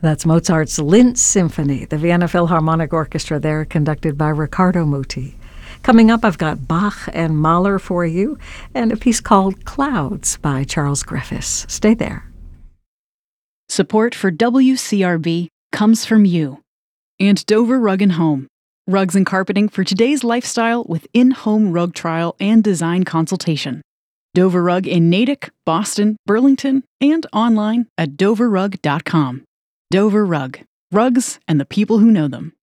That's Mozart's Linz Symphony, the Vienna Philharmonic Orchestra there, conducted by Riccardo Muti. Coming up, I've got Bach and Mahler for you, and a piece called Clouds by Charles Griffiths. Stay there. Support for WCRB comes from you and Dover Rug & Home. Rugs and carpeting for today's lifestyle with in-home rug trial and design consultation. Dover Rug in Natick, Boston, Burlington, and online at doverrug.com. Dover Rug. Rugs and the people who know them.